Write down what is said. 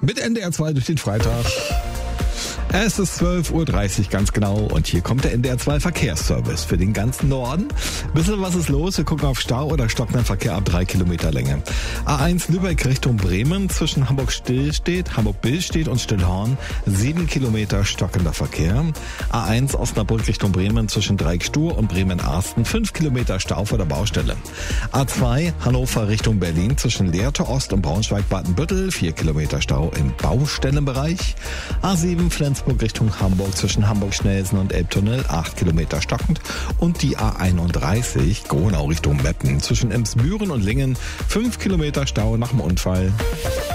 Mit NDR 2 durch den Freitag. Es ist 12.30 Uhr ganz genau und hier kommt der NDR 2 Verkehrsservice für den ganzen Norden. Bisschen was ist los? Wir gucken auf Stau oder stockenden Verkehr ab 3 Kilometer Länge. A1 Lübeck Richtung Bremen zwischen Hamburg-Billstedt und Stillhorn 7 Kilometer stockender Verkehr. A1 Osnabrück Richtung Bremen zwischen Dreieck-Stur und Bremen-Arsten 5 Kilometer Stau vor der Baustelle. A2 Hannover Richtung Berlin zwischen Lehrte Ost und Braunschweig-Badenbüttel 4 Kilometer Stau im Baustellenbereich. A7 Flensburg Richtung Hamburg zwischen Hamburg-Schnelsen und Elbtunnel 8 Kilometer stockend und die A31 Gronau Richtung Meppen zwischen Emsbüren und Lingen 5 Kilometer Stau nach dem Unfall.